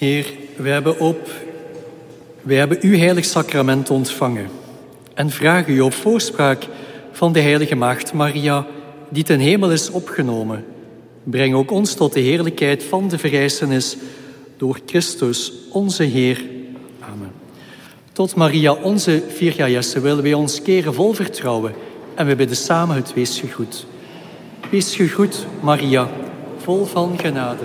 Heer, wij hebben uw heilig sacrament ontvangen en vragen u op voorspraak van de heilige maagd Maria, die ten hemel is opgenomen. Breng ook ons tot de heerlijkheid van de verrijzenis door Christus, onze Heer. Amen. Tot Maria, onze Viergajesse, willen wij ons keren vol vertrouwen en we bidden samen het wees gegroet. Wees gegroet, Maria, vol van genade.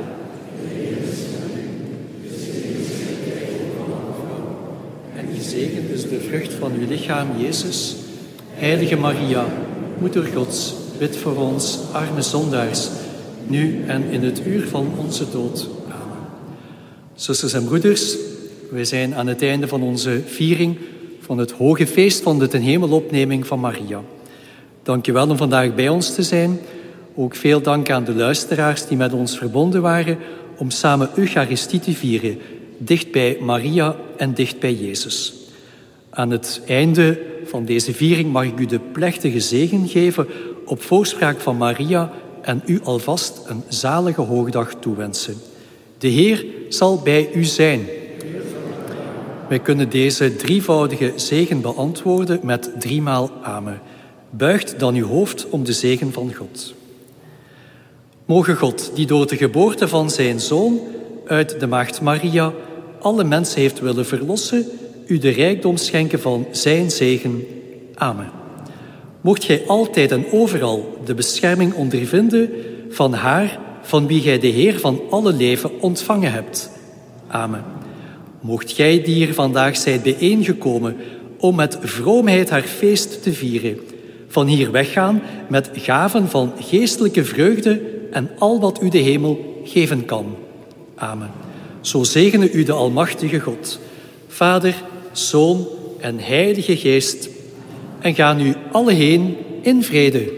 En gezegend is de vrucht van uw lichaam, Jezus. Heilige Maria, Moeder Gods, bid voor ons, arme zondaars, nu en in het uur van onze dood. Amen. Zusters en broeders, wij zijn aan het einde van onze viering van het hoge feest van de ten hemelopneming van Maria. Dank u wel om vandaag bij ons te zijn. Ook veel dank aan de luisteraars die met ons verbonden waren om samen Eucharistie te vieren, dicht bij Maria en dicht bij Jezus. Aan het einde van deze viering mag ik u de plechtige zegen geven op voorspraak van Maria en u alvast een zalige hoogdag toewensen. De Heer zal bij u zijn. Wij kunnen deze drievoudige zegen beantwoorden met 3-maal amen. Buigt dan uw hoofd om de zegen van God. Moge God, die door de geboorte van zijn Zoon uit de maagd Maria alle mensen heeft willen verlossen, u de rijkdom schenken van zijn zegen. Amen. Mocht gij altijd en overal de bescherming ondervinden van haar, van wie gij de Heer van alle leven ontvangen hebt. Amen. Mocht gij die hier vandaag zijt bijeengekomen om met vroomheid haar feest te vieren, van hier weggaan met gaven van geestelijke vreugde en al wat u de hemel geven kan. Amen. Zo zegene u de almachtige God, Vader, Zoon en Heilige Geest, en ga nu alle heen in vrede.